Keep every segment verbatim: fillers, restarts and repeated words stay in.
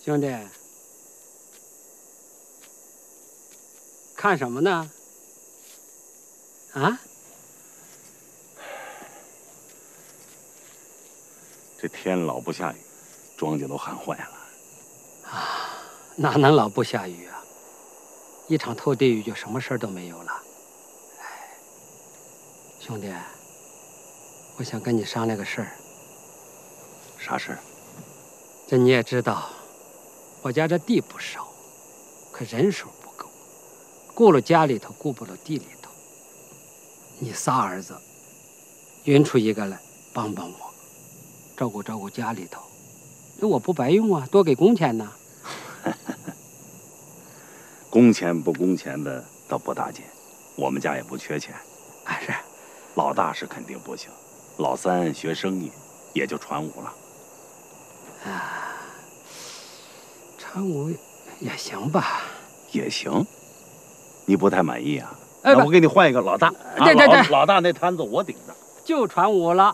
兄弟，看什么呢？啊？ 这天老不下雨，庄稼都旱坏了。 啊，哪能老不下雨啊？一场透地雨就什么事儿都没有了。哎，兄弟，我想跟你商量个事儿。 啥事儿？ 这你也知道，我家这地不少，可人手不够，顾了家里头，顾不了地里头。你仨儿子，匀出一个来帮帮我，照顾照顾家里头，那我不白用啊，多给工钱呢。 工钱不工钱的倒不大紧，我们家也不缺钱。 啊是， 老大是肯定不行，老三学生意，也就传武了。 啊，传武也行吧。 也行，你不太满意啊？ 哎， 那我给你换一个老大。 对对对， 老大那摊子我顶着。 就传武了。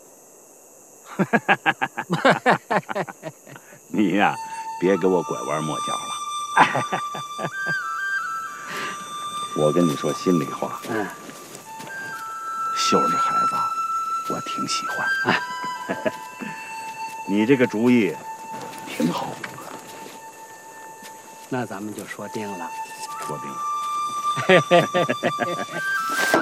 你呀，别给我拐弯抹角了。我跟你说心里话， 嗯， 秀儿这孩子，我挺喜欢。你这个主意挺好。 那咱们就说定了。 说定了。